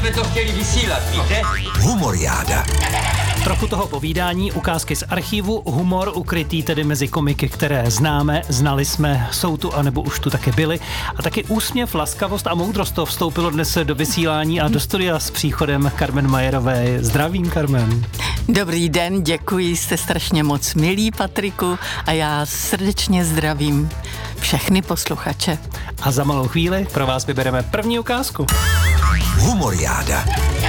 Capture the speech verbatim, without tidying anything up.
jsme to chtěli vysílat, víte? Humoriáda. Trochu toho povídání, ukázky z archivu, humor ukrytý tedy mezi komiky, které známe, znali jsme, jsou tu anebo už tu také byli. A taky úsměv, laskavost a moudrost to vstoupilo dnes do vysílání a do studia s příchodem Carmen Majerové. Zdravím, Carmen. Dobrý den, děkuji, jste strašně moc milý, Patriku, a já srdečně zdravím všechny posluchače. A za malou chvíli pro vás vybereme první ukázku. Humoriáda.